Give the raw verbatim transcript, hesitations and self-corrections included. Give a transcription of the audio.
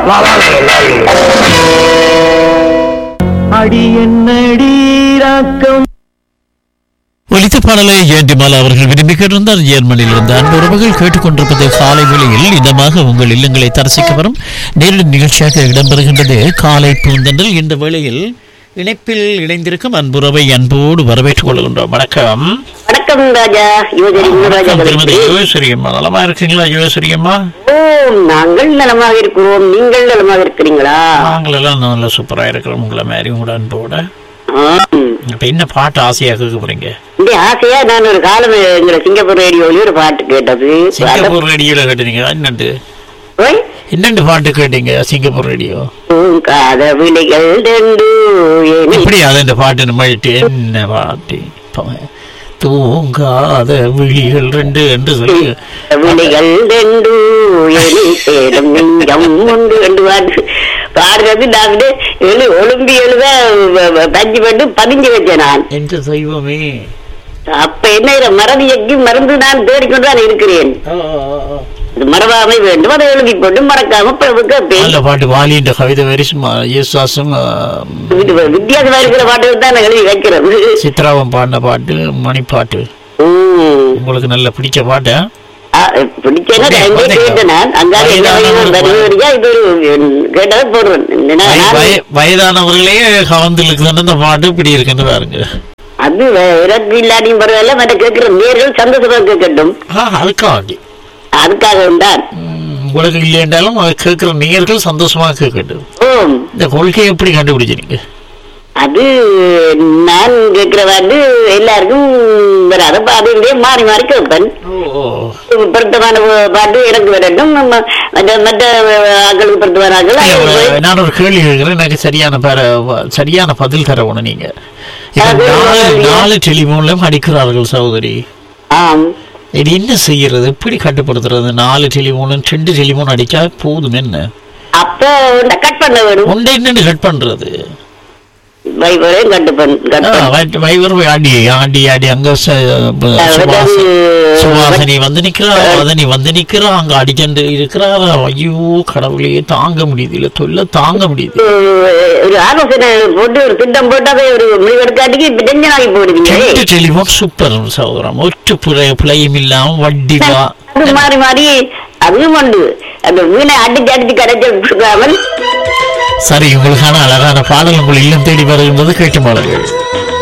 அடி என்னடி ராக்கம். ஒலித்த பாடலை ஏண்டிமாலா அவர்கள் விரும்பி கேட்டிருந்தார். ஜெர்மனியில் இருந்த அன்பு உறவுகள் கேட்டுக்கொண்டிருப்பது காலை வேளையில் இதமாக உங்கள் இல்லங்களை தரிசிக்க வரும் நேரடி நிகழ்ச்சியாக இடம்பெறுகின்றது காலை பூந்தென்றல். இந்த வேளையில் இணைப்பில் இணைந்திருக்கும் அன்புறவை அன்போடு வரவேற்றுக் கொள்கின்றோம். வணக்கம். வணக்கம் ராஜா. யோகேஸ்வரி அம்மா நலமா இருக்கீங்களா? யோகேஸ்வரி அம்மா, ஓ நாங்கள் நலமாக இருக்கிறோம். நீங்கள் நலமாக இருக்கிறீங்களா? நாங்கள் எல்லாம் நல்லா சூப்பரா இருக்கிறோம். உங்களை மாதிரி உங்களோட அன்போட. இப்ப என்ன பாட்டு ஆசையா கேட்க போறீங்க? இந்த ஆசையா நான் ஒரு காலம் எங்களை சிங்கப்பூர் ரேடியோலயும் ஒரு பாட்டு கேட்டது. சிங்கப்பூர் ரேடியோல கேட்டீங்களா? என்னண்டு என்னண்டு பாட்டு கேட்டீங்க சிங்கப்பூர் ரேடியோ? விழிகள் எப்படி அது இந்த பாட்டு மழிட்டு என்ன பாட்டு? தூங்காத விழிகள் ரெண்டு என்று சொல்லி விழிகள் ரெண்டு தேடும் நெஞ்சம் உண்டு ரெண்டு பாட்டு பாடுறது. நான் எழு ஒலிம்பி எழுத பஞ்சு பண்ணி பதிஞ்சு வச்சேன் நான். என்ற தெய்வமே, அப்ப என்ன மறதியைக்கு மறந்து நான் தேடிக்கொண்டுதான் இருக்கிறேன். மறவாமை வேண்டும், அதை எழுதி கொண்டு மறக்காம பாட்டு வாலின்ற கவிதை வரிசும் வித்தியாசமா இருக்கிற பாட்டு தான் எழுதி வைக்கிறது. சித்ராவம் பாடின பாட்டு மணிப்பாட்டு உங்களுக்கு நல்ல பிடிச்ச பாட்டு? வயதானவர்களே கவர்ந்துருக்கு அந்த பாட்டு இப்படி இருக்குன்னு பாருங்க. அது இறப்பு இல்லாட்டியும் பரவாயில்ல, மற்ற கேட்கிற நேர்கள் சந்தோஷமா கேட்கட்டும். அதுக்காக அதுக்காக தான் உங்களுக்கு இல்லை என்றாலும் கேட்கிற நேயர்கள் சந்தோஷமா கேட்கட்டும். இந்த கொள்கையை எப்படி கண்டுபிடிச்சீங்க? அது நான் கேட்கிற பாட்டு எல்லாருக்கும் வராத பாட்டு மாறி மாறி கேட்பேன். பொருத்தமான பாட்டு எனக்கு வரட்டும், மற்ற ஆக்களுக்கு பொருத்தமான ஆக்கள். நான் ஒரு கேள்வி கேட்கிறேன், எனக்கு சரியான சரியான பதில் தர ஒண்ணு. நீங்க நாலு டெலிபோன்ல அடிக்கிறார்கள் சகோதரி. ஆம், இது என்ன செய்யறது? எப்படி கட்டுப்படுத்துறது? நாலு டெலிபோன் ரெண்டு டெலிபோன் அடிச்சா போதும் என்ன? அப்ப கட் பண்ண வேணும். ஒன்றை என்னன்னு கட் பண்றது? வைபரையும் கட் பண்ண வைபர் ஆடி ஆடி ஆடி அங்க சுவாசனி வந்து நிக்கிறா, வதனி வந்து நிக்கிறா, அங்க அடிக்கண்டு இருக்கிறா. ஐயோ கடவுளே, தாங்க முடியுது இல்ல, தொல்லை தாங்க முடியுது. ஒரு ஆலோசனை போட்டு ஒரு திட்டம் போட்டாவே ஒரு முடிவெடுக்காட்டிக்கு டென்ஷன் ஆகி போடுவீங்க. டெலிபோன் சூப்பர் சகோதரம், ஒற்று புலை பிழையும் இல்லாம வட்டிவா மாறி மாறி அதுவும் உண்டு. அந்த மீனை அடிச்சு அடிச்சு கரைச்சாமல். சரி, உங்களுக்கான அழகான பாடல் உங்கள் இல்லம் தேடி வருகின்றது, கேட்டு பாடல்கள்.